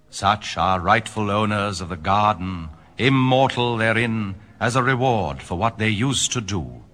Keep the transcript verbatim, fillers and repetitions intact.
Such are rightful owners of the garden, immortal therein, as a reward for what they used to do.